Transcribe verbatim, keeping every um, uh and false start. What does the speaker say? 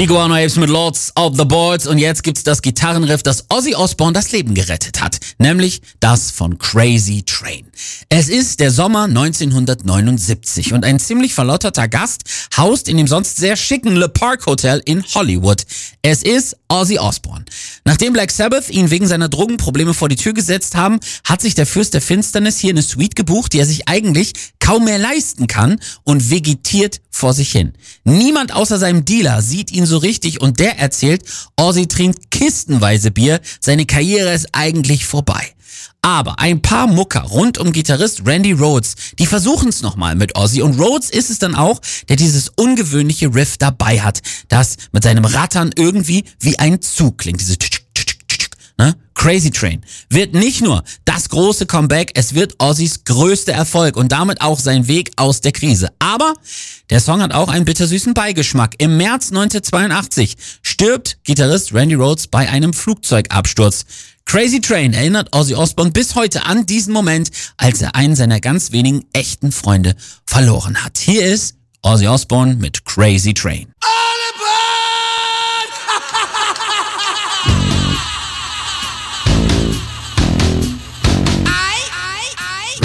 Die Guano Apes mit Lords of the Boards und jetzt gibt's das Gitarrenriff, das Ozzy Osbourne das Leben gerettet hat, nämlich das von Crazy Train. Es ist der Sommer neunzehnhundertneunundsiebzig und ein ziemlich verlotterter Gast haust in dem sonst sehr schicken Le Parc Hotel in Hollywood. Es ist Ozzy Osbourne. Nachdem Black Sabbath ihn wegen seiner Drogenprobleme vor die Tür gesetzt haben, hat sich der Fürst der Finsternis hier eine Suite gebucht, die er sich eigentlich kaum mehr leisten kann und vegetiert vor sich hin. Niemand außer seinem Dealer sieht ihn so richtig und der erzählt, Ozzy trinkt kistenweise Bier, seine Karriere ist eigentlich vorbei. Aber ein paar Mucker rund um Gitarrist Randy Rhoads, die versuchen's nochmal mit Ozzy und Rhoads ist es dann auch, der dieses ungewöhnliche Riff dabei hat, das mit seinem Rattern irgendwie wie ein Zug klingt, diese Ne? Crazy Train wird nicht nur das große Comeback, es wird Ozzys größter Erfolg und damit auch sein Weg aus der Krise. Aber der Song hat auch einen bittersüßen Beigeschmack. Im März neunzehnhundertzweiundachtzig stirbt Gitarrist Randy Rhoads bei einem Flugzeugabsturz. Crazy Train erinnert Ozzy Osbourne bis heute an diesen Moment, als er einen seiner ganz wenigen echten Freunde verloren hat. Hier ist Ozzy Osbourne mit Crazy Train.